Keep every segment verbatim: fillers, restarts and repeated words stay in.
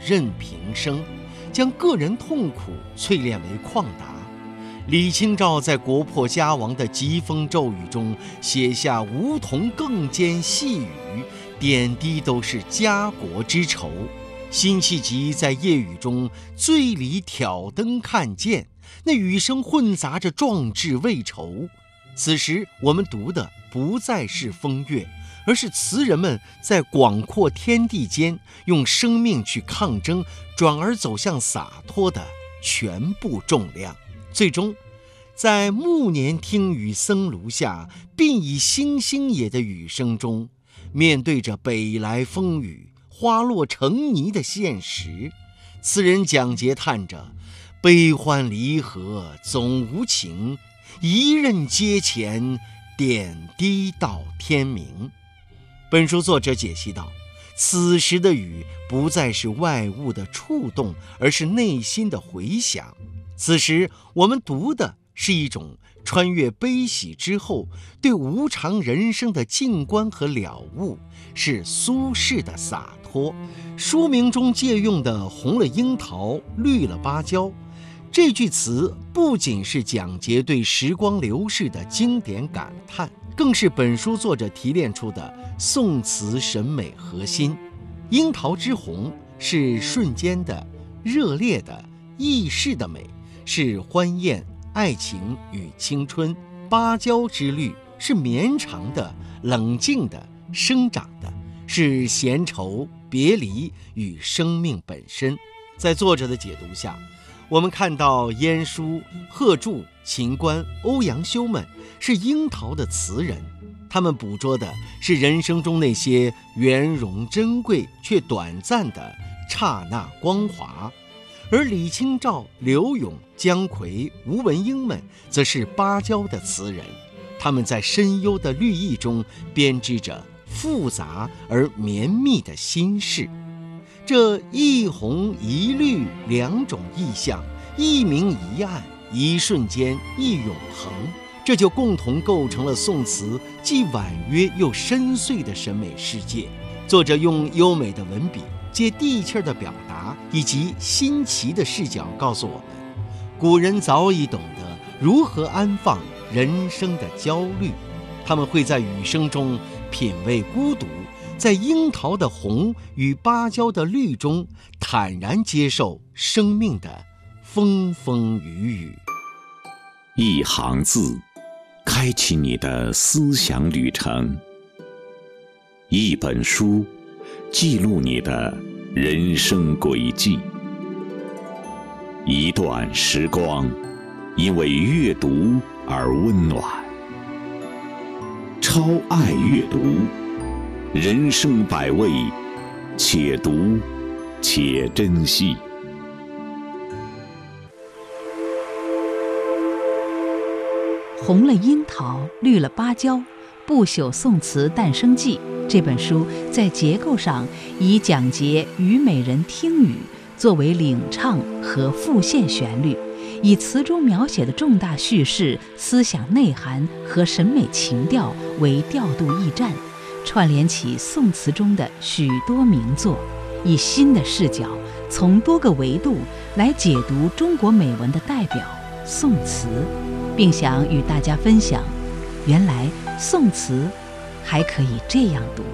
任平生，将个人痛苦淬炼为旷达。李清照在国破家亡的疾风骤雨中写下梧桐更兼细雨，点滴都是家国之愁。辛弃疾在夜雨中醉里挑灯看剑，那雨声混杂着壮志未酬。此时我们读的不再是风月，而是词人们在广阔天地间用生命去抗争，转而走向洒脱的全部重量。最终在暮年听雨僧庐下，鬓已星星也的雨声中，面对着北来风雨花落成泥的现实，词人蒋捷叹着悲欢离合总无情，一任阶前点滴到天明。本书作者解析道，此时的雨不再是外物的触动，而是内心的回响。此时我们读的是一种穿越悲喜之后对无常人生的静观和了悟，是苏轼的洒脱。书名中借用的红了樱桃，绿了芭蕉，这句词不仅是蒋捷对时光流逝的经典感叹，更是本书作者提炼出的宋词审美核心。樱桃之红是瞬间的、热烈的、易逝的美，是欢宴、爱情与青春；芭蕉之绿是绵长的、冷静的、生长的，是闲愁、别离与生命本身。在作者的解读下，我们看到晏殊、贺铸、秦观、欧阳修们是樱桃的词人，他们捕捉的是人生中那些圆融珍贵却短暂的刹那光华。而李清照、柳永、姜夔、吴文英们则是芭蕉的词人，他们在深幽的绿意中编织着复杂而绵密的心事。这一红一绿两种意象，一明一暗，一瞬间一永恒，这就共同构成了宋词既婉约又深邃的审美世界。作者用优美的文笔，借地气的表达以及新奇的视角告诉我们，古人早已懂得如何安放人生的焦虑，他们会在雨声中品味孤独，在樱桃的红与芭蕉的绿中坦然接受生命的风风雨雨。 一行字，开启你的思想旅程；一本书，记录你的人生轨迹；一段时光，因为阅读而温暖。超爱阅读，人生百味，且读且珍惜。 红了樱桃，绿了芭蕉，不朽宋词诞生记这本书在结构上以蒋捷《虞美人听雨》作为领唱和副线旋律，以词中描写的重大叙事、思想内涵和审美情调为调度驿站，串联起宋词中的许多名作，以新的视角，从多个维度来解读中国美文的代表宋词，并想与大家分享，原来宋词还可以这样读。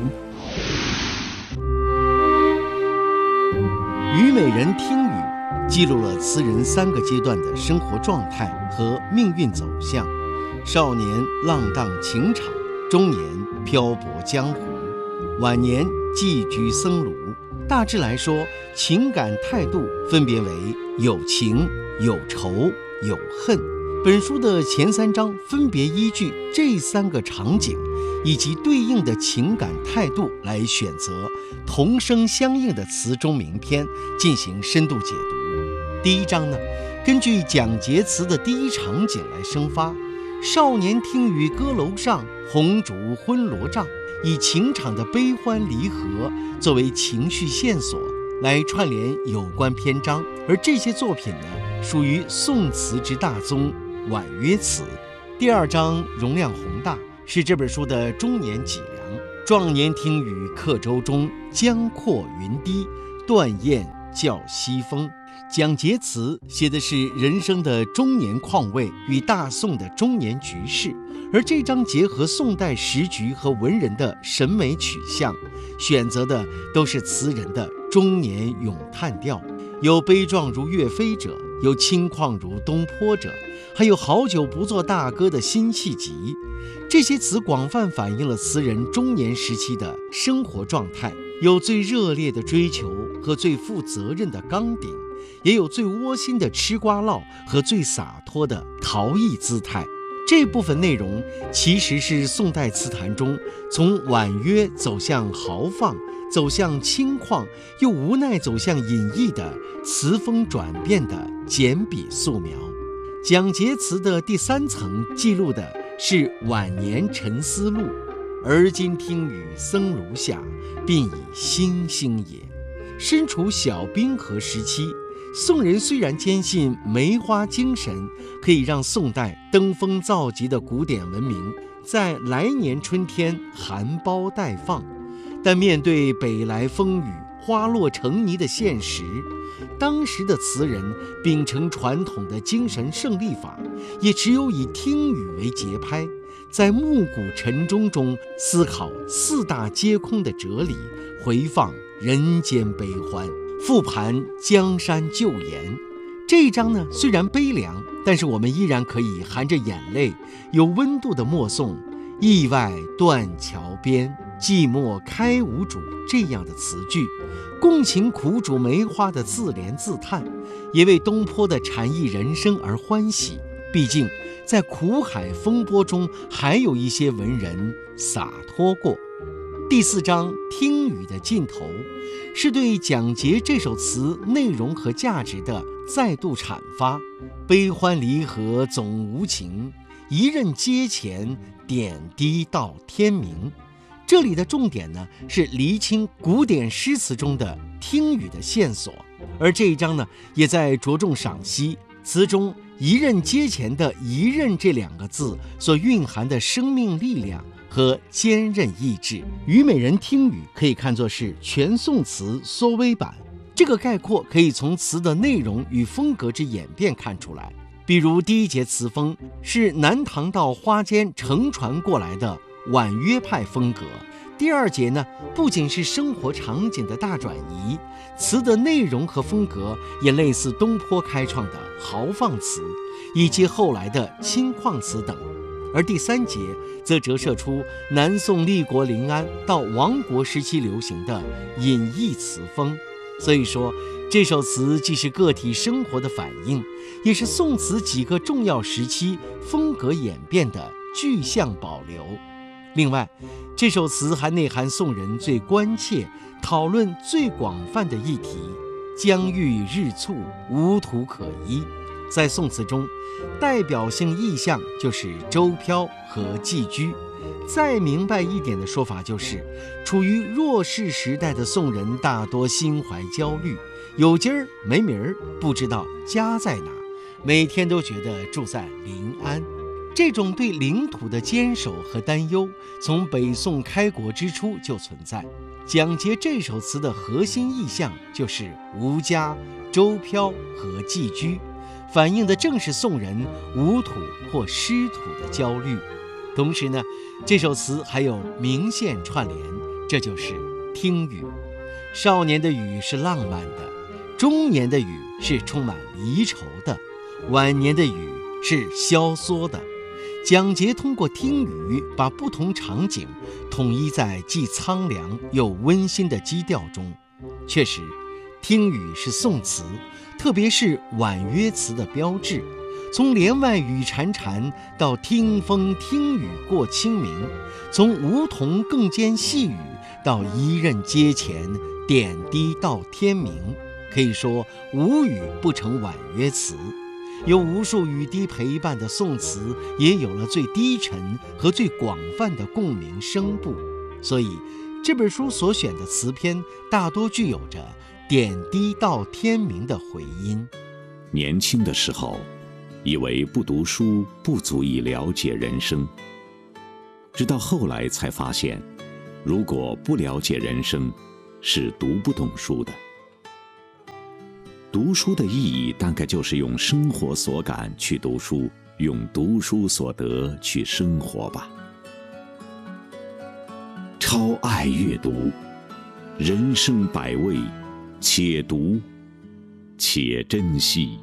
《虞美人听雨》记录了词人三个阶段的生活状态和命运走向：少年浪荡情场，中年漂泊江湖，晚年寄居僧庐。大致来说，情感态度分别为有情、有仇、有恨。本书的前三章分别依据这三个场景以及对应的情感态度来选择同声相应的词中名篇进行深度解读。第一章呢，根据蒋捷词的第一场景来生发，少年听雨歌楼上，红烛昏罗帐，以情场的悲欢离合作为情绪线索来串联有关篇章。而这些作品呢，属于宋词之大宗婉约词。第二章容量宏大，是这本书的中年脊梁。壮年听雨客舟中，江阔云低，断雁叫西风。蒋捷词写的是人生的中年况味与大宋的中年局势，而这章结合宋代时局和文人的审美取向，选择的都是词人的中年咏叹调，有悲壮如岳飞者，有清旷如东坡者，还有好久不做大哥的辛弃疾。这些词广泛反映了词人中年时期的生活状态，有最热烈的追求和最负责任的刚鼎，也有最窝心的吃瓜唠和最洒脱的陶艺姿态。这部分内容其实是宋代词坛中从婉约走向豪放，走向轻旷，又无奈走向隐逸的词风转变的简笔素描。蒋捷词的第三层记录的是晚年沉思录，而今听雨僧庐下，鬓已星星也。身处小冰河时期，宋人虽然坚信梅花精神可以让宋代登峰造极的古典文明在来年春天含苞待放，但面对北来风雨花落成泥的现实，当时的词人秉承传统的精神胜利法，也只有以听雨为节拍，在暮鼓晨钟中思考四大皆空的哲理，回放人间悲欢，复盘江山旧言。这一章呢，虽然悲凉，但是我们依然可以含着眼泪有温度的默诵意外断桥边，寂寞开无主这样的词句，共情苦主梅花的自怜自叹，也为东坡的禅意人生而欢喜。毕竟在苦海风波中，还有一些文人洒脱过。第四章听雨的尽头，是对蒋捷这首词内容和价值的再度阐发。悲欢离合总无情，一任阶前，点滴到天明。这里的重点呢，是厘清古典诗词中的听雨的线索，而这一章呢，也在着重赏析词中一任阶前的一任这两个字所蕴含的生命力量和坚韧意志。虞美人听雨可以看作是全宋词缩微版，这个概括可以从词的内容与风格之演变看出来。比如第一节词风是南唐到花间乘船过来的婉约派风格，第二节呢，不仅是生活场景的大转移，词的内容和风格也类似东坡开创的豪放词，以及后来的轻旷词等。而第三节则折射出南宋立国临安到亡国时期流行的隐逸词风。所以说，这首词既是个体生活的反映，也是宋词几个重要时期风格演变的具象保留。另外，这首词还内含宋人最关切、讨论最广泛的议题——疆域日促，无土可依。在宋词中，代表性意象就是舟漂和寄居。再明白一点的说法就是，处于弱势时代的宋人大多心怀焦虑，有今儿没明儿，不知道家在哪，每天都觉得住在临安。这种对领土的坚守和担忧，从北宋开国之初就存在。蒋捷这首词的核心意象就是无家、舟漂和寄居，反映的正是宋人无土或失土的焦虑。同时呢，这首词还有明线串联，这就是听雨。少年的雨是浪漫的，中年的雨是充满离愁的，晚年的雨是萧索的。蒋捷通过听雨，把不同场景统一在既苍凉又温馨的基调中。确实，听雨是宋词，特别是婉约词的标志。从帘外雨潺潺到听风听雨过清明，从梧桐更兼细雨到一任阶前，点滴到天明，可以说无雨不成婉约词。有无数雨滴陪伴的宋词，也有了最低沉和最广泛的共鸣声部。所以这本书所选的词篇大多具有着点滴到天明的回音。 年轻的时候，以为不读书不足以了解人生，直到后来才发现，如果不了解人生，是读不懂书的。 读书的意义大概就是用生活所感去读书，用读书所得去生活吧。超爱阅读，人生百味，且读且珍惜。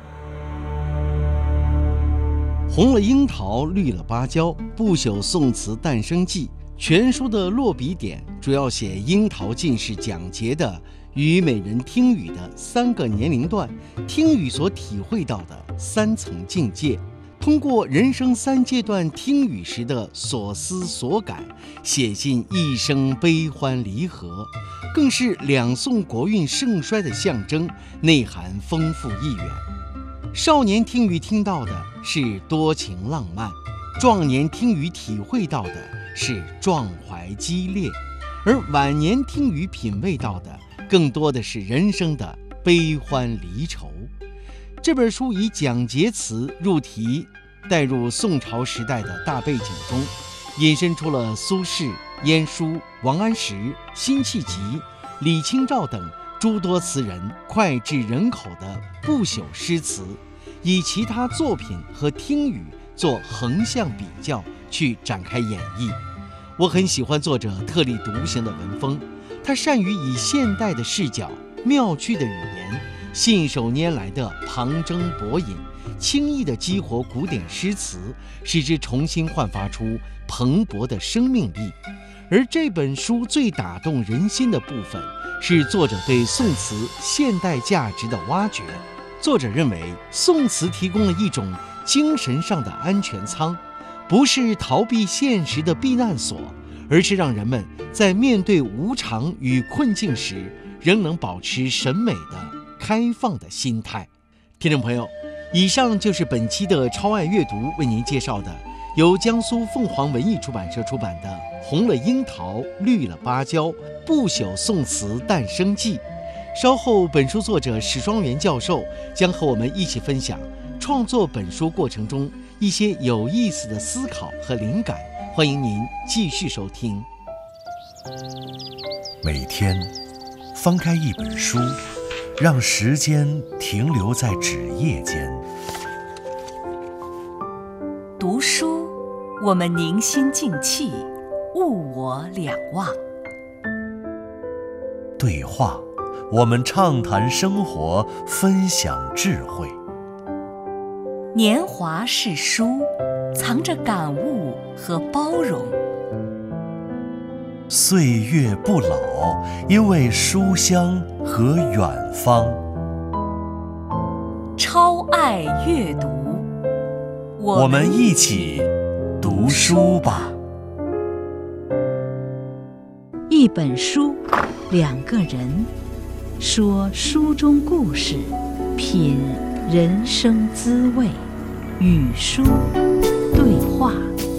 红了樱桃，绿了芭蕉，不朽宋词诞生记。全书的落笔点主要写樱桃进士蒋捷的虞美人听雨的三个年龄段，听雨所体会到的三层境界。通过人生三阶段听雨时的所思所感，写尽一生悲欢离合，更是两宋国运盛衰的象征，内涵丰富意远。少年听雨听到的是多情浪漫，壮年听雨体会到的是壮怀激烈，而晚年听雨品味到的更多的是人生的悲欢离愁。这本书以蒋捷词入题，带入宋朝时代的大背景中，引申出了苏轼、晏殊、王安石、辛弃疾、李清照等诸多词人脍炙人口的不朽诗词，以其他作品和听雨做横向比较去展开演绎。我很喜欢作者特立独行的文风，他善于以现代的视角、妙趣的语言，信手拈来的旁征博引，轻易地激活古典诗词，使之重新焕发出蓬勃的生命力。而这本书最打动人心的部分，是作者对宋词现代价值的挖掘。作者认为，宋词提供了一种精神上的安全舱，不是逃避现实的避难所，而是让人们在面对无常与困境时，仍能保持审美的开放的心态。听众朋友，以上就是本期的超爱阅读为您介绍的由江苏凤凰文艺出版社出版的《红了樱桃，绿了芭蕉，不朽宋词诞生记》。稍后本书作者史双元教授将和我们一起分享创作本书过程中一些有意思的思考和灵感，欢迎您继续收听。 每天翻开一本书，让时间停留在纸页间。 读书，我们凝心静气，物我两忘。 对话，我们畅谈生活，分享智慧。 年华是书，藏着感悟和包容。 岁月不老，因为书香和远方。 超爱阅读， 我们一起读书吧。 一本书，两个人，说书中故事，品人生滋味，与书对话。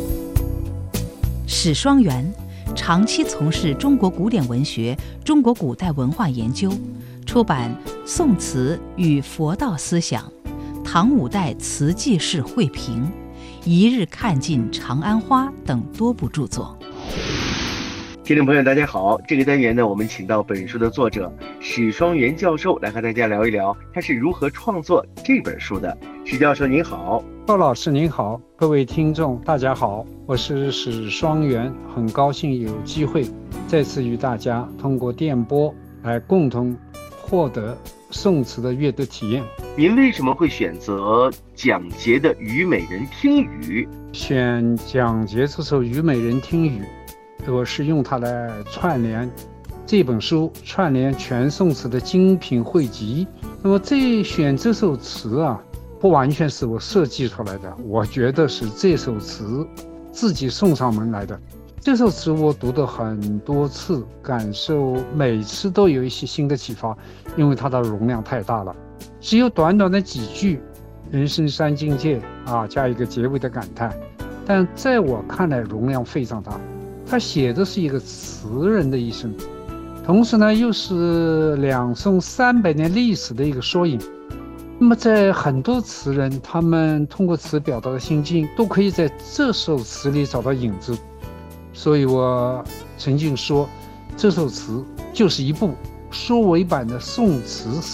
史双元长期从事中国古典文学、中国古代文化研究，出版《宋词与佛道思想》《唐五代词记式汇评》《一日看尽长安花》等多部著作。 听众朋友大家好，这个单元呢，我们请到本书的作者史双元教授来和大家聊一聊他是如何创作这本书的。史教授您好。 鲍老师您好，各位听众大家好，我是史双元，很高兴有机会再次与大家通过电波来共同获得宋词的阅读体验。 您为什么会选择蒋捷的《虞美人听雨》？ 选蒋捷这首《虞美人听雨》，我是用它来串联这本书，串联全宋词的精品汇集。那么这选这首词啊，不完全是我设计出来的，我觉得是这首词自己送上门来的。这首词我读了很多次，感受每次都有一些新的启发，因为它的容量太大了，只有短短的几句人生三境界啊，加一个结尾的感叹，但在我看来容量非常大。他写的是一个词人的一生，同时呢又是两宋三百年历史的一个缩影。那么在很多词人，他们通过词表达的心境，都可以在这首词里找到影子。所以我曾经说，这首词就是一部缩尾版的宋词史。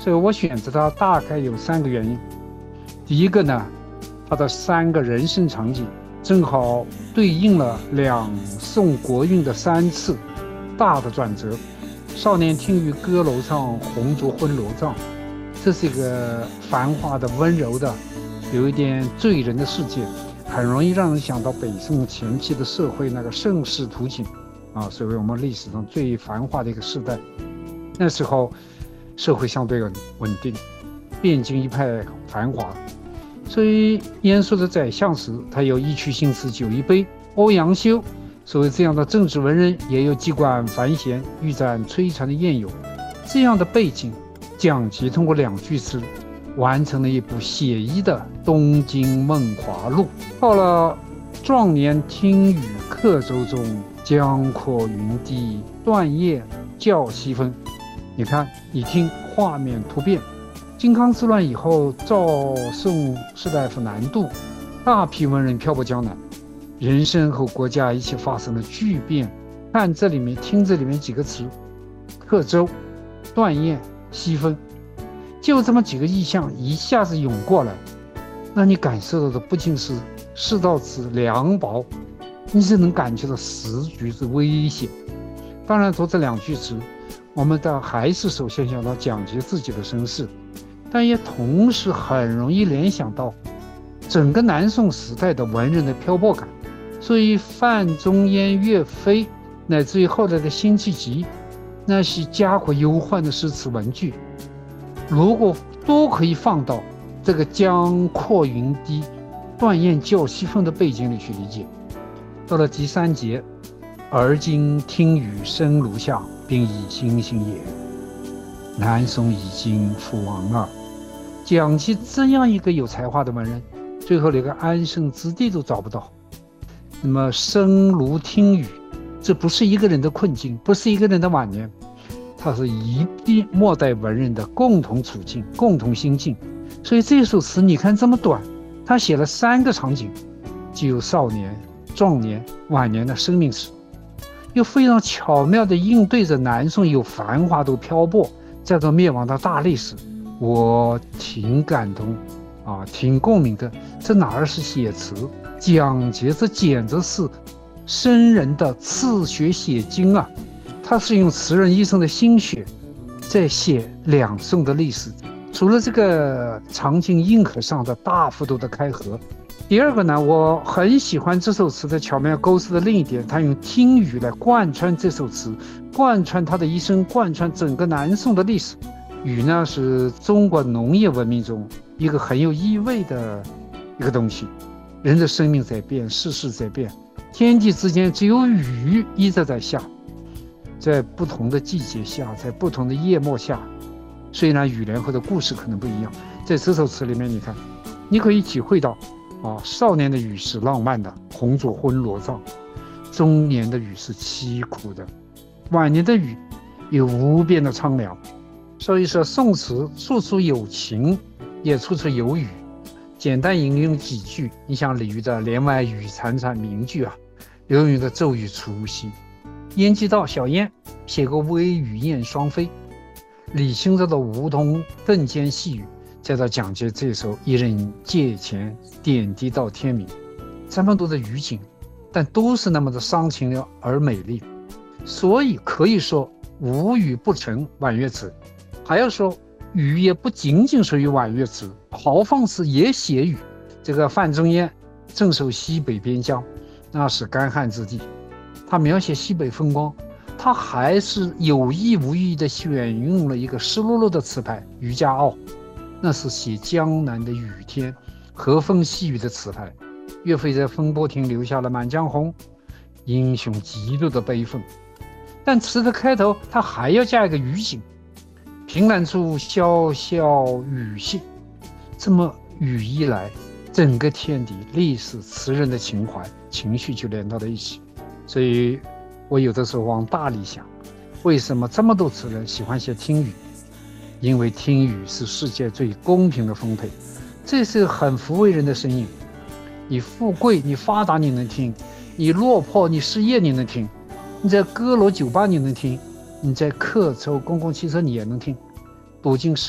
所以我选择它大概有三个原因。第一个呢，它的三个人生场景正好对应了两宋国运的三次大的转折。少年听雨歌楼上，红烛昏罗帐，这是一个繁华的、温柔的、有一点醉人的世界，很容易让人想到北宋前期的社会那个盛世图景啊，所谓我们历史上最繁华的一个时代。那时候社会相对稳定，汴京一派繁华，所以燕苏的宰相时，他有一曲新词酒一杯。欧阳修所谓这样的政治文人，也有机关繁弦，欲斩摧残的宴友。这样的背景，蒋捷通过两句诗完成了一部写意的《东京梦华录》。到了壮年听雨客舟中，江阔云低，断雁叫西风。你看一听画面突变，靖康之乱以后，赵宋士大夫南渡，大批文人漂泊江南，人生和国家一起发生了巨变。看这里面，听这里面几个词：客舟、断雁、西风，就这么几个意象一下子涌过来，那你感受到的不仅是世道之凉薄，你是能感觉到时局之危险。当然读这两句词，我们的还是首先想到蒋捷自己的身世，但也同时很容易联想到整个南宋时代的文人的漂泊感。所以范仲淹、岳飞，乃至于后来的辛弃疾，那些家国忧患的诗词文句，如果都可以放到这个江阔云低，断雁叫西风的背景里去理解。到了第三节，而今听雨声如下，并以星星也。南宋已经覆亡了，蒋捷这样一个有才华的文人，最后连个安身之地都找不到。那么声如听雨，这不是一个人的困境，不是一个人的晚年，它是一批末代文人的共同处境、共同心境。所以这首词你看这么短，他写了三个场景，既有少年、壮年、晚年的生命史，又非常巧妙地应对着南宋有繁华都漂泊，再到灭亡的大历史。我挺感动啊，挺共鸣的。这哪儿是写词？蒋捷这简直是生人的刺血写经啊！他是用词人一生的心血在写两宋的历史。除了这个场景硬核上的大幅度的开合，第二个呢，我很喜欢这首词的巧妙构思的另一点，他用听雨来贯穿这首词，贯穿他的一生，贯穿整个南宋的历史。雨呢，是中国农业文明中一个很有意味的一个东西。人的生命在变，世事在变，天地之间只有雨一直在下，在不同的季节下，在不同的夜幕下，虽然雨莲花的故事可能不一样，在这首词里面，你看，你可以体会到啊，少年的雨是浪漫的，红烛昏罗帐；中年的雨是凄苦的，晚年的雨有无边的苍凉。所以说，宋词处处有情，也处处有雨。简单引用几句，你像李煜的“帘外雨潺潺”名句啊，刘永的“骤雨初息”，燕几道小燕写过“微雨燕双飞”，李清照的“梧桐更兼细雨”，再到蒋捷这首“一人阶前，点滴到天明”，这么多的雨景，但都是那么的伤情而美丽。所以可以说无雨不成婉约词，还要说雨也不仅仅属于婉约词，豪放词也写雨。这个范仲淹镇守西北边疆，那是干旱之地，他描写西北风光，他还是有意无意地选用了一个湿漉漉的词牌《渔家傲》，那是写江南的雨天，和风细雨的词牌。岳飞在风波亭留下了《满江红》，英雄极度的悲愤。但词的开头他还要加一个雨景，凭栏处潇潇雨细。这么雨一来，整个天地、历史、词人的情怀、情绪就连到了一起。所以我有的时候往大里想，为什么这么多词人喜欢写听雨？因为听雨是世界最公平的分配，这是很抚慰人的声音。你富贵你发达你能听，你落魄你失业你能听，你在歌楼酒吧你能听，你在客车公共汽车你也能听，读进诗